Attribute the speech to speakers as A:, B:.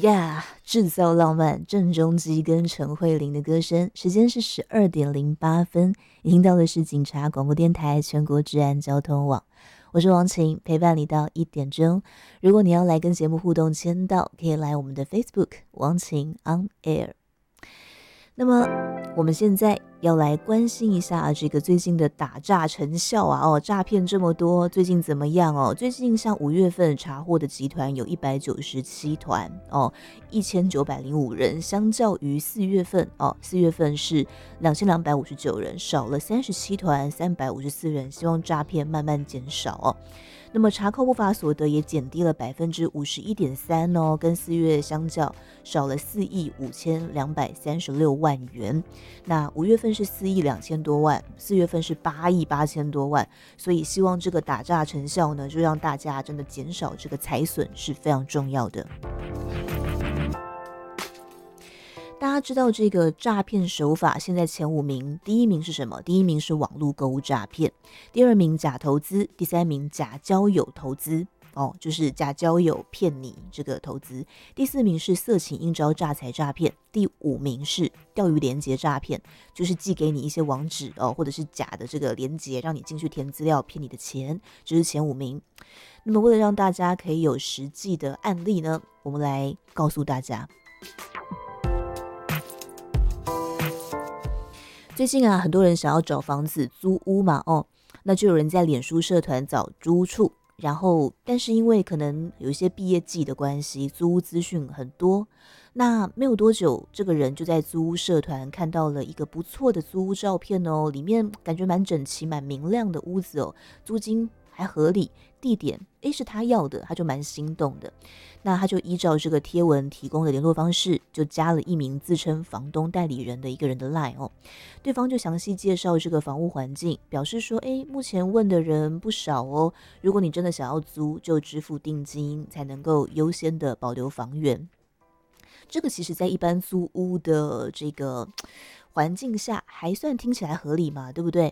A: 呀，制造浪漫，郑中基跟陈慧琳的歌声，时间是12:08，你听到的是警察广播电台全国治安交通网，我是王晴，陪伴你到1点钟。如果你要来跟节目互动签到，可以来我们的 Facebook 王晴 On Air。那么我们现在要来关心一下这个最近的打诈成效啊，诈骗这么多，最近怎么样哦？最近像5月份查获的集团有197团1905人，相较于4月份4月份是2259人，少了37团354人，希望诈骗慢慢减少哦。那么查扣不法所得也减低了51.3%哦，跟4月相较少了4亿5236万元。那5月份是4亿2000多万，4月份是8亿8000多万，所以希望这个打诈成效呢，就让大家真的减少这个财损是非常重要的。大家知道这个诈骗手法，现在前5名，第1名是什么？第1名是网络购物诈骗，第2名假投资，第3名假交友投资就是假交友骗你这个投资，第4名是色情应招诈财诈骗，第5名是钓鱼连结诈骗，就是寄给你一些网址或者是假的这个连结，让你进去填资料骗你的钱，这是前5名。那么为了让大家可以有实际的案例呢，我们来告诉大家。最近很多人想要找房子租屋嘛那就有人在脸书社团找租屋处，然后但是因为可能有一些毕业季的关系，租屋资讯很多，那没有多久，这个人就在租屋社团看到了一个不错的租屋照片里面感觉蛮整齐蛮明亮的屋子租金还合理，地点是他要的，他就蛮心动的。那他就依照这个贴文提供的联络方式，就加了一名自称房东代理人的一个人的 LINE 对方就详细介绍这个房屋环境，表示说目前问的人不少如果你真的想要租，就支付定金才能够优先的保留房源。这个其实在一般租屋的这个环境下还算听起来合理嘛，对不对？